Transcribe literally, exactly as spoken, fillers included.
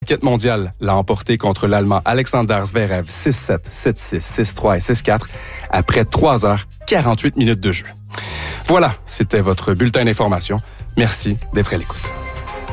raquette mondiale l'a emporté contre l'Allemand Alexander Zverev six sept, sept six, six trois et six quatre après trois heures quarante-huit minutes de jeu. Voilà, c'était votre bulletin d'information. Merci d'être à l'écoute.